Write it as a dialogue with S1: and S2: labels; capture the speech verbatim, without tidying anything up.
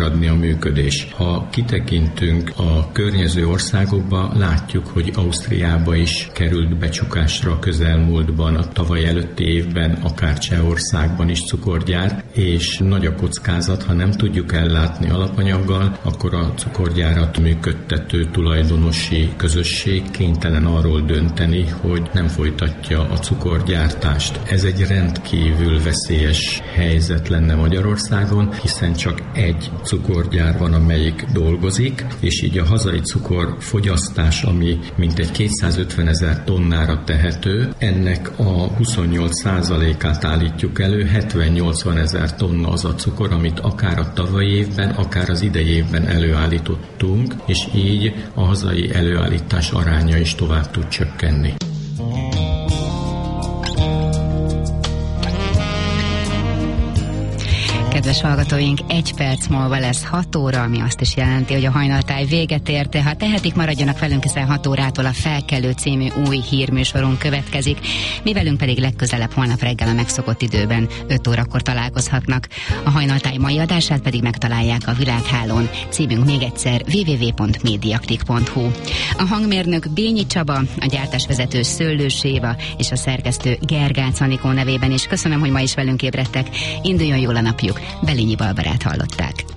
S1: maradni a működés. Ha kitekintünk a környező országokba, látjuk, hogy Ausztriába is került becsukásra a közelmúltban, a tavaly előtti évben, akár Csehországban is cukorgyár, és nagy a kockázat, ha nem tudjuk ellátni alapanyaggal, akkor a cukorgyárat működtető tulajdonosi közösség kénytelen arról dönteni, hogy nem folytatja a cukorgyártást. Ez egy rendkívül veszélyes helyzet lenne Magyarországon, hiszen csak egy cukorgyár van, amelyik dolgozik, és így a hazai cukorfogyasztás, ami mintegy kétszázötvenezer tonnára tehető, ennek a huszonnyolc százalékát állítjuk elő, hetven-nyolcvan ezer tonna az a cukor, amit akár a tavalyi évben, akár az idei évben előállítottunk, és így a hazai előállítás aránya is tovább tud csökkenni.
S2: Kedves hallgatóink, egy perc múlva lesz hat óra, ami azt is jelenti, hogy a hajnaltáj véget ért. Ha tehetik, maradjanak velünk, hiszen hat órától a Felkelő című új hírműsorunk következik. Mi velünk pedig legközelebb holnap reggel a megszokott időben öt órakor találkozhatnak. A hajnaltáj mai adását pedig megtalálják a Világhálón. Címünk még egyszer double-u double-u double-u pont mediaclick pont hu. A hangmérnök Bényi Csaba, a gyártásvezető Szőlős Éva és a szerkesztő Gergác Anikó nevében is köszönöm, hogy ma is velünk ébredtek. Induljon jól a napjuk. Belényi Barbarát hallották.